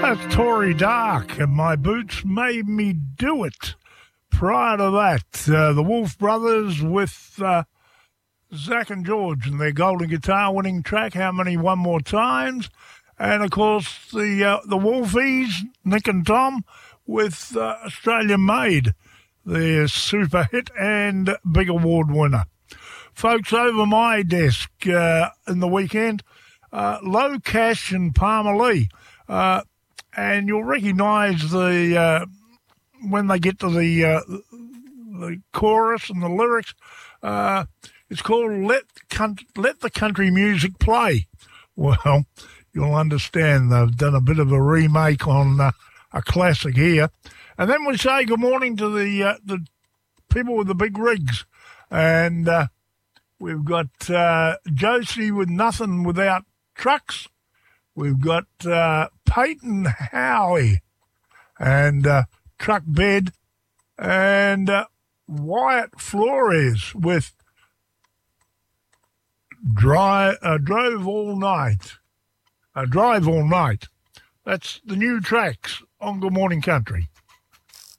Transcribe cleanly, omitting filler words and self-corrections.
That's Tory Dark, and My Boots Made Me Do It. Prior to that, the Wolf Brothers with Zach and George and their golden guitar winning track, How Many One More Times. And, of course, the Wolfies, Nick and Tom, with Australian Made, their super hit and big award winner. Folks, over my desk in the weekend, Low Cash and Palmer Lee. And you'll recognise when they get to the chorus and the lyrics. It's called Let the Country Music Play. Well, you'll understand they've done a bit of a remake on a classic here. And then we say good morning to the people with the big rigs. And we've got Josie with Nothing Without Trucks. We've got Peyton Howie and Truck Bed, and Wyatt Flores with Drive All Night. That's the new tracks on Good Morning Country.